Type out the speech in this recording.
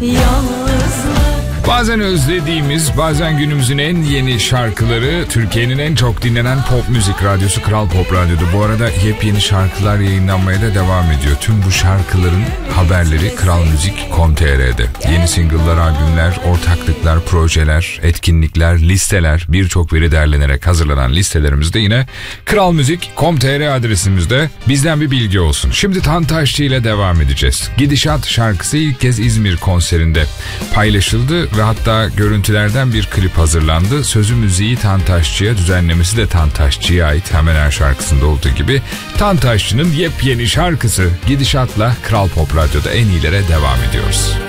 Bazen özlediğimiz, bazen günümüzün en yeni şarkıları Türkiye'nin en çok dinlenen pop müzik radyosu Kral Pop Radyo'da. Bu arada yepyeni şarkılar yayınlanmaya da devam ediyor. Tüm bu şarkıların haberleri kralmuzik.com.tr'de. Yeni single'lar, albümler, ortaklıklar, projeler, etkinlikler, listeler, birçok veri derlenerek hazırlanan listelerimiz de yine kralmuzik.com.tr adresimizde. Bizden bir bilgi olsun. Şimdi Tantaşçı ile devam edeceğiz. Gidişat şarkısı ilk kez İzmir konserinde paylaşıldı ve hatta görüntülerden bir klip hazırlandı. Sözü müziği Tantaşçı'ya, düzenlemesi de Tantaşçı'ya ait. Hemen her şarkısında olduğu gibi Tantaşçı'nın yepyeni şarkısı Gidişat'la Kral Pop Radyo'da en iyilere devam ediyoruz.